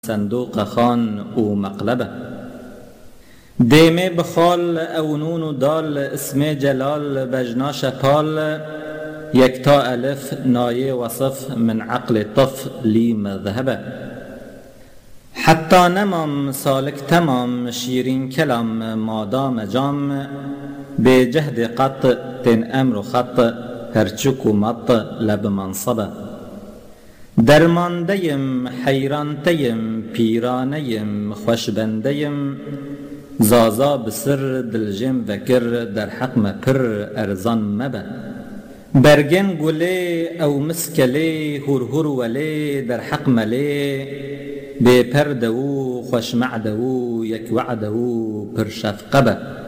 صندوق خان او مقلبه دیمه بخال او نون و دال اسم جلال بجنا شپال یکتا الف نایه وصف من عقل طف لی مذهبه حتی نمام سالک تمام شیرین کلام مادام جام به جهد قط تن امر خط هرچک و مط لب منصبه درماندهیم حیرانتهیم پیرانهیم خوشبندهیم زازا بسر دلجم وکر در حق مپر ارزان مبه برگن گله او مسکله هر هر وله در حق مله به پردو خوش معدو یک وعدو پر شفقبه